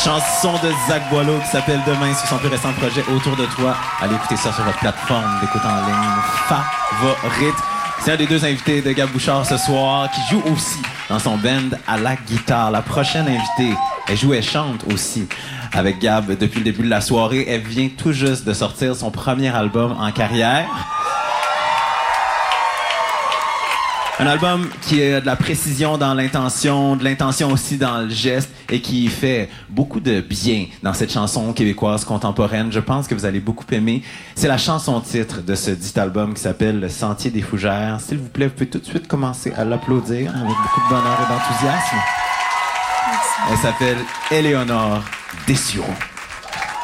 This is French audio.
Chanson de Zach Boileau qui s'appelle Demain sur son plus récent projet Autour de toi. Allez écouter ça sur votre plateforme d'écoute en ligne favorite. C'est un des deux invités de Gab Bouchard ce soir qui joue aussi dans son band à la guitare. La prochaine invitée, elle chante aussi avec Gab depuis le début de la soirée. Elle vient tout juste de sortir son premier album en carrière. Un album qui a de la précision dans l'intention, de l'intention aussi dans le geste et qui fait beaucoup de bien dans cette chanson québécoise contemporaine. Je pense que vous allez beaucoup aimer. C'est la chanson titre de ce dit album qui s'appelle Le Sentier des Fougères. S'il vous plaît, vous pouvez tout de suite commencer à l'applaudir avec beaucoup de bonheur et d'enthousiasme. Elle s'appelle Éléonore Dessureau.